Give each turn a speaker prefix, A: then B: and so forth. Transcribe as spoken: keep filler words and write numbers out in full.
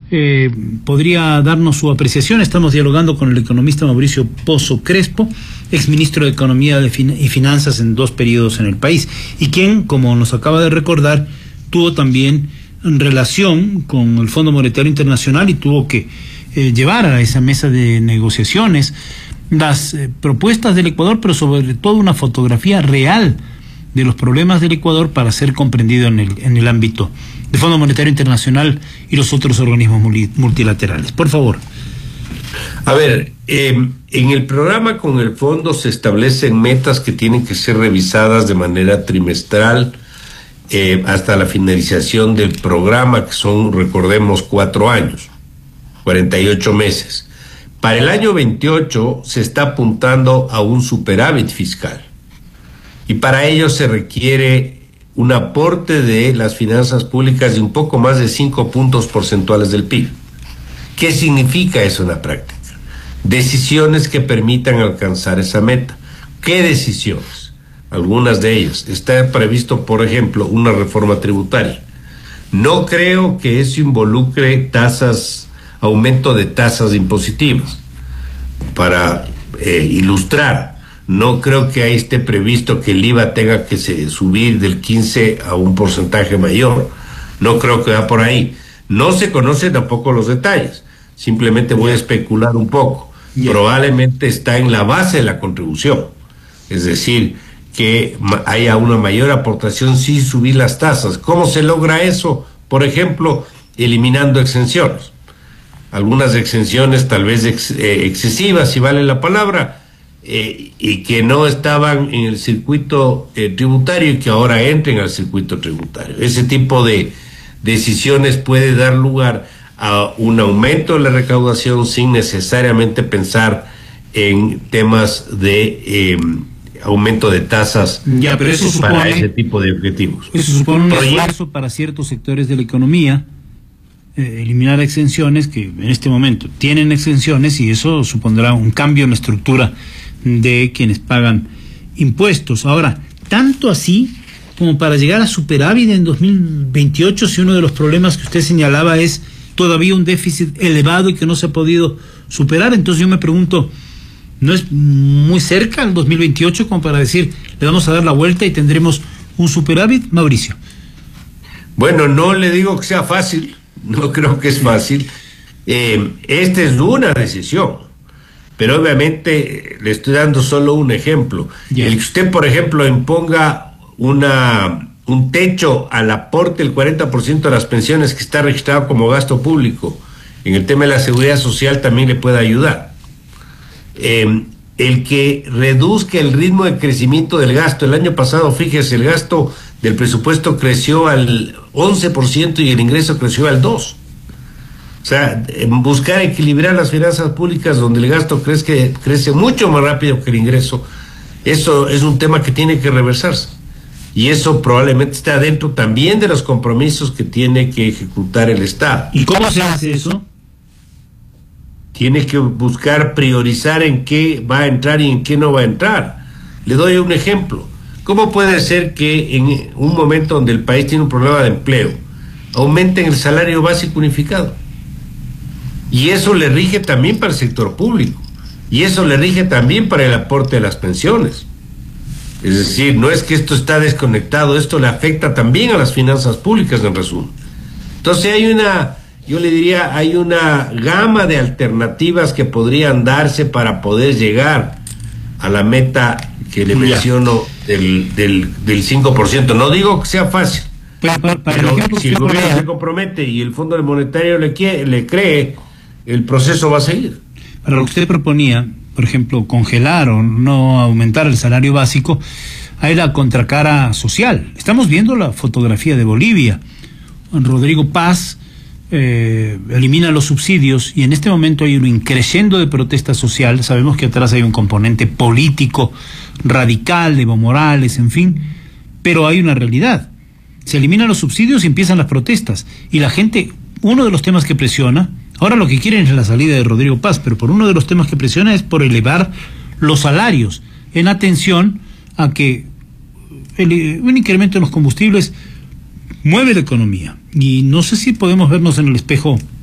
A: eh, podría darnos su apreciación. Estamos dialogando con el economista Mauricio Pozo Crespo, exministro de Economía y Finanzas en dos periodos en el país, y quien, como nos acaba de recordar, tuvo también relación con el Fondo Monetario Internacional y tuvo que eh, llevar a esa mesa de negociaciones las eh, propuestas del Ecuador, pero sobre todo una fotografía real de los problemas del Ecuador para ser comprendido en el, en el ámbito del Fondo Monetario Internacional y los otros organismos multilaterales. Por favor.
B: A ver, eh, en el programa con el fondo se establecen metas que tienen que ser revisadas de manera trimestral eh, hasta la finalización del programa, que son, recordemos, cuatro años, cuarenta y ocho meses. Para el año veintiocho se está apuntando a un superávit fiscal, y para ello se requiere un aporte de las finanzas públicas de un poco más de cinco puntos porcentuales del P I B. ¿Qué significa eso en la práctica? Decisiones que permitan alcanzar esa meta. ¿Qué decisiones? Algunas de ellas. Está previsto, por ejemplo, una reforma tributaria. No creo que eso involucre tasas, aumento de tasas impositivas. Para eh, ilustrar, no creo que ahí esté previsto que el I V A tenga que se, subir del quince a un porcentaje mayor. No creo que va por ahí. No se conocen tampoco los detalles. Simplemente voy a especular un poco. Yeah. Probablemente está en la base de la contribución. Es decir, que haya una mayor aportación sin subir las tasas. ¿Cómo se logra eso? Por ejemplo, eliminando exenciones. Algunas exenciones tal vez ex, eh, excesivas, si vale la palabra, eh, y que no estaban en el circuito eh, tributario y que ahora entren al circuito tributario. Ese tipo de decisiones puede dar lugar a un aumento de la recaudación sin necesariamente pensar en temas de eh, aumento de tasas
A: ya, pero eso
B: para
A: supone,
B: ese tipo de objetivos.
A: Eso supone un esfuerzo para ciertos sectores de la economía, eh, eliminar exenciones que en este momento tienen exenciones, y eso supondrá un cambio en la estructura de quienes pagan impuestos. Ahora, tanto así como para llegar a superávit en dos mil veintiocho, si uno de los problemas que usted señalaba es todavía un déficit elevado y que no se ha podido superar. Entonces yo me pregunto, ¿no es muy cerca el dos mil veintiocho como para decir, le vamos a dar la vuelta y tendremos un superávit? Mauricio.
B: Bueno, no le digo que sea fácil, no creo que es fácil. Eh, esta es una decisión, pero obviamente le estoy dando solo un ejemplo. Yeah. El que usted, por ejemplo, imponga una... un techo al aporte del cuarenta por ciento de las pensiones que está registrado como gasto público en el tema de la seguridad social también le puede ayudar. Eh, el que reduzca el ritmo de crecimiento del gasto. El año pasado, fíjese, el gasto del presupuesto creció al once por ciento y el ingreso creció al dos por ciento. O sea, buscar equilibrar las finanzas públicas donde el gasto crece, crece mucho más rápido que el ingreso, eso es un tema que tiene que reversarse. Y eso probablemente está dentro también de los compromisos que tiene que ejecutar el Estado.
A: ¿Y cómo se hace eso?
B: Tiene que buscar priorizar en qué va a entrar y en qué no va a entrar. Le doy un ejemplo. ¿Cómo puede ser que en un momento donde el país tiene un problema de empleo, aumenten el salario básico unificado? Y eso le rige también para el sector público. Y eso le rige también para el aporte de las pensiones. Es decir, no es que esto está desconectado, esto le afecta también a las finanzas públicas, en resumen. Entonces hay una, yo le diría, hay una gama de alternativas que podrían darse para poder llegar a la meta que le menciono del, del, del cinco por ciento. No digo que sea fácil,
A: para, para, para
B: pero
A: ejemplo,
B: si el gobierno se compromete y el Fondo Monetario le, quiere, le cree, el proceso va a seguir.
A: Para lo que usted proponía, por ejemplo, congelar o no aumentar el salario básico, hay la contracara social. Estamos viendo la fotografía de Bolivia. Rodrigo Paz eh, elimina los subsidios y en este momento hay un increciendo de protesta social. Sabemos que atrás hay un componente político radical de Evo Morales, en fin, pero hay una realidad. Se eliminan los subsidios y empiezan las protestas. Y la gente, uno de los temas que presiona, ahora lo que quieren es la salida de Rodrigo Paz, pero por uno de los temas que presiona es por elevar los salarios, en atención a que el, un incremento en los combustibles mueve la economía. Y no sé si podemos vernos en el espejo